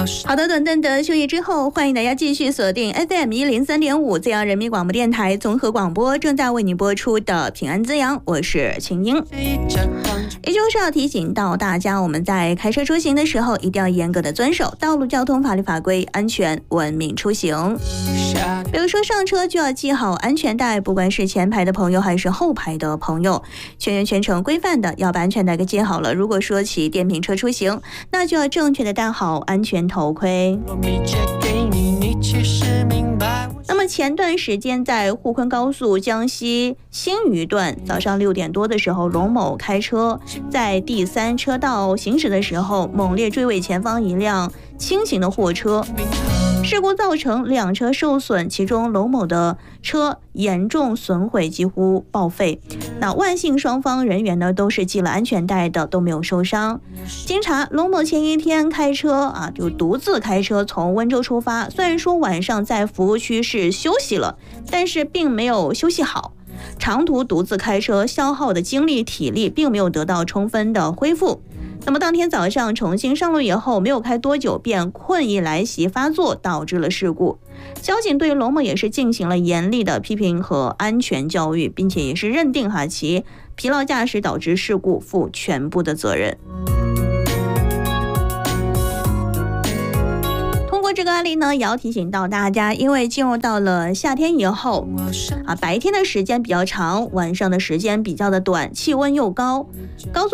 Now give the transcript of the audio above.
好的，短暂的休息之后，欢迎大家继续锁定 FM103.5资阳人民广播电台综合广播，正在为您播出的平安滋阳，我是晴英。也就是要提醒到大家，我们在开车出行的时候，一定要严格的遵守道路交通法律法规，安全文明出行。比如说上车就要系好安全带，不管是前排的朋友还是后排的朋友，全员全程规范的要把安全带给系好了。如果说骑电瓶车出行，那就要正确的戴好安全头盔。那么前段时间在沪昆高速江西新余段，早上6点多的时候，龙某开车在第3车道行驶的时候，猛烈追尾前方一辆轻型的货车，事故造成2车受损，其中龙某的车严重损毁，几乎报废。那万幸双方人员呢都是系了安全带的，都没有受伤。经查，龙某前一天开车就独自开车从温州出发，虽然说晚上在服务区是休息了，但是并没有休息好。长途独自开车消耗的精力体力并没有得到充分的恢复。那么当天早上重新上路以后，没有开多久便困意来袭发作，导致了事故。交警对龙某也是进行了严厉的批评和安全教育，并且也是认定其疲劳驾驶导致事故，负全部的责任。通过这个案例呢，也要提醒到大家，因为进入到了夏天以后白天的时间比较长，晚上的时间比较的短，气温又高，高速